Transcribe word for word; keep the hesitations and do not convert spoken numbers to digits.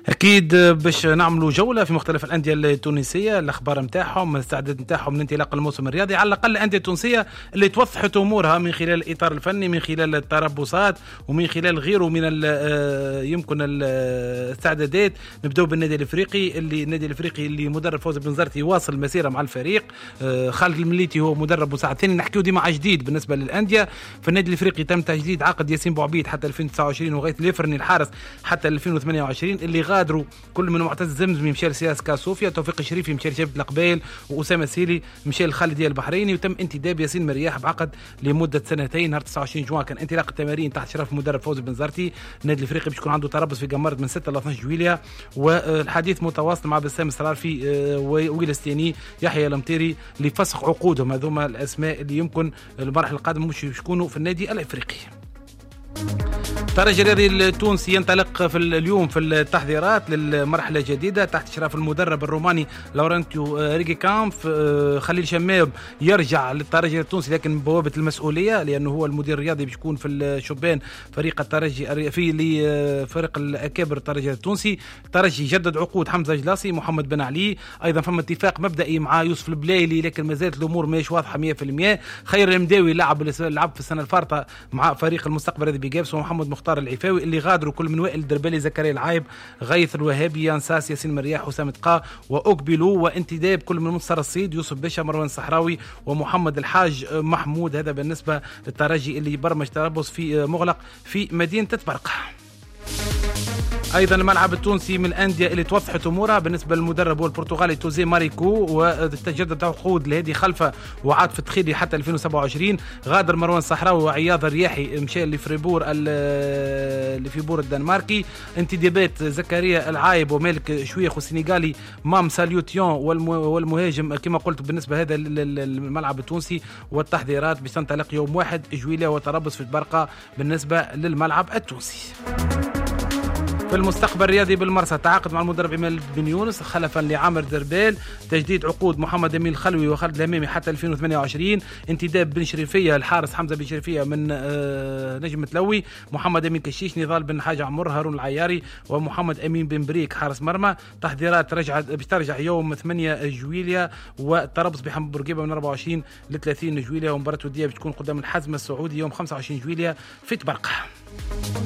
اكيد باش نعملوا جوله في مختلف الانديه التونسيه، الاخبار نتاعهم، الاستعداد نتاعهم لانطلاق الموسم الرياضي، على الاقل الانديه التونسيه اللي توضحت امورها من خلال الاطار الفني، من خلال التربصات ومن خلال غيره من يمكن الاستعدادات. نبداو بالنادي الافريقي، اللي النادي الافريقي اللي مدرب فوزي بنزرتي يواصل المسيره مع الفريق. خالد المليتي هو مدرب مساعد ثاني. نحكيو ديما على جديد بالنسبه للانديه. في النادي الافريقي تم تجديد عقد ياسين بوعبيد حتى ألفين وتسعة وعشرين، وغيث ليفرني الحارس حتى ألفين وثمانية وعشرين. اللي غادروا كل من معتز زمزمي مشى لسياسكا صوفيا، توفيق الشريفي مشى لجبل القبيل، واسامه سيلي مشى للخالديه البحريني. وتم انتداب ياسين مرياح بعقد لمده سنتين. نهار تسعة وعشرين جوان كان انطلاق التمارين تحت اشراف المدرب فوزي بنزرتي. النادي الافريقي باش يكون عنده تربص في قمرد من ستة ل اثناش جويليا، والحديث متواصل مع بسام السرارفي وويلستيني يحيى المطيري لفسخ عقودهم. هذوما الاسماء اللي يمكن المرحله القادمه مش يكونوا في النادي الافريقي. الترجي الرياضي التونسي ينطلق في اليوم في التحضيرات للمرحله الجديده تحت اشراف المدرب الروماني لورنتيو ريكي كامف. خليل شمام يرجع للترجي التونسي لكن بوابه المسؤوليه، لانه هو المدير الرياضي باش يكون في الشبان فريق الترجي في لفريق الاكابر الترجي التونسي. الترجي جدد عقود حمزه جلاسي، محمد بن علي، ايضا فما اتفاق مبدئي مع يوسف البلايلي لكن ما زالت الامور ماهيش واضحه مية بالمية. خير المداوي لعب لعب في السنه الفارطه مع فريق المستقبل هذا بجابس، ومحمد مختار العفاوي. اللي غادروا كل من وائل الدربالي، زكريا العايب، غيث الوهابي، ينساس، ياسين مرياح، حسام تقا، واقبلوا وانتداب كل من منصر الصيد، يوسف باشا، مروان الصحراوي، ومحمد الحاج محمود. هذا بالنسبه للترجي اللي برمج تربص في مغلق في مدينه تبرقه. ايضا الملعب التونسي من الانديه اللي توضحت امورها بالنسبه للمدرب هو البرتغالي توزي ماريكو، وتجدد عقود لهادي خلفه وعاطف التخيلي حتى ألفين وسبعة وعشرين. غادر مروان الصحراوي وعياض الرياحي مشى لفريبور اللي في بور الدنماركي. انتدابات زكريا العايب ومالك شويخ والسنغالي مام ساليوتيون والمهاجم كما قلت بالنسبه هذا الملعب التونسي. والتحضيرات باش تنطلق يوم واحد جويليا وتربص في تبرقه بالنسبه للملعب التونسي. في المستقبل الرياضي بالمرسى تعاقد مع المدرب إمال بن يونس خلفا لعامر دربال. تجديد عقود محمد امين الخلوي وخالد الهمامي حتى ألفين وثمانية وعشرين. انتداب بن شريفيه الحارس حمزه بن شريفيه من نجم متلوي. محمد امين كشيش، نضال بن حاج عمر، هارون العياري، ومحمد امين بن بريك حارس مرمى. تحضيرات رجعت باش ترجع يوم ثمانية جويليا، والتربص بحمد بورقيبه من أربعة وعشرين ل ثلاثين جويليا، ومباراه وديه بتكون قدام الحزم السعودي يوم خمسة وعشرين جويليا في تبرقه.